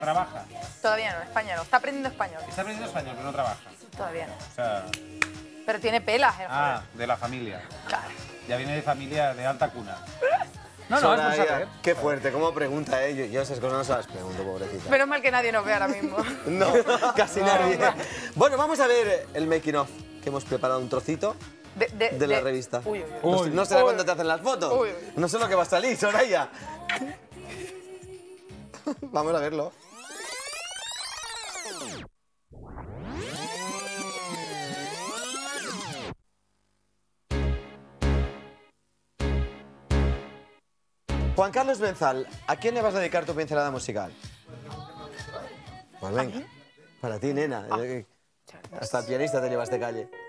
Trabaja. Todavía no, en España no. Está aprendiendo español. Está aprendiendo español, pero no trabaja. Todavía no. O sea... Pero tiene pelas, ¿eh? de la familia. Claro. Ya viene de familia de alta cuna. No, es Soraya, por saber. qué fuerte, cómo pregunta, ¿eh? Yo esas cosas no se las pregunto, pobrecita. Menos mal que nadie nos ve ahora mismo. No, casi nadie. Bueno, vamos a ver el making of, que hemos preparado un trocito de la revista. Uy, uy, uy. No será cuando te hacen las fotos. Uy, uy. No sé lo que va a salir, Soraya. Vamos a verlo. Juan Carlos Benzal, ¿a quién le vas a dedicar tu pincelada musical? Pues venga, para ti, nena. Hasta el pianista te llevas de calle.